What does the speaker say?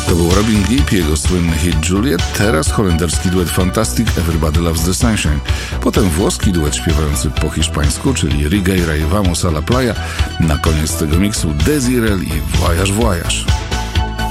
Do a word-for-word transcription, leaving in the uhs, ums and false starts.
To był Robin Gibb, jego słynny hit Juliet, teraz holenderski duet Fantastic Everybody Loves the Sunshine, potem włoski duet śpiewający po hiszpańsku, czyli Rigueira i Vamos a la Playa, na koniec tego miksu Desirel i Voyage Voyage.